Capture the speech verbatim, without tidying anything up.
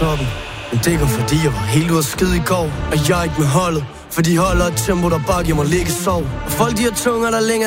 toppen. Men det går fordi jeg var helt ude af skid i går. Og jeg er ikke med holdet, for de holder et tempo, der bare giver mig ligge sov. Og folk de har tunger, der længere